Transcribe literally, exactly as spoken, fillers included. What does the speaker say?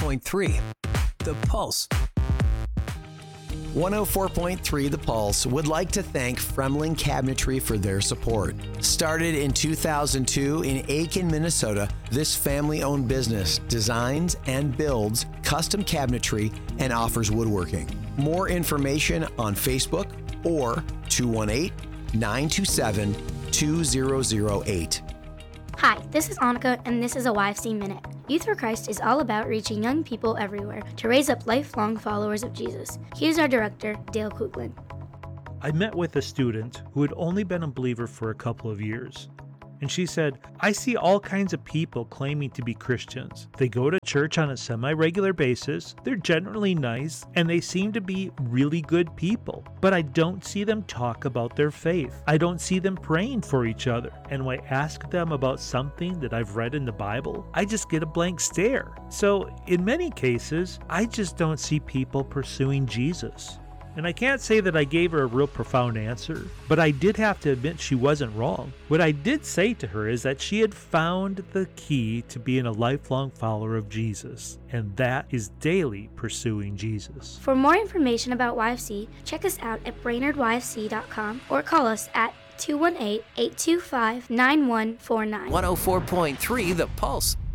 point three The Pulse. one oh four point three The Pulse would like to thank Fremling Cabinetry for their support. Started in two thousand two in Aiken, Minnesota, this family-owned business designs and builds custom cabinetry and offers woodworking. More information on Facebook or two one eight, nine two seven, two zero zero eight. Hi, this is Annika, and this is a Y F C Minute. Youth for Christ is all about reaching young people everywhere to raise up lifelong followers of Jesus. Here's our director, Dale Kuglin. I met with a student who had only been a believer for a couple of years. And she said, I see all kinds of people claiming to be Christians. They go to church on a semi-regular basis, they're generally nice, and they seem to be really good people. But I don't see them talk about their faith. I don't see them praying for each other. And when I ask them about something that I've read in the Bible, I just get a blank stare. So in many cases, I just don't see people pursuing Jesus. And I can't say that I gave her a real profound answer, but I did have to admit she wasn't wrong. What I did say to her is that she had found the key to being a lifelong follower of Jesus, and that is daily pursuing Jesus. For more information about Y F C, check us out at brainerd y f c dot com or call us at two one eight, eight two five, nine one four nine. one oh four point three The Pulse.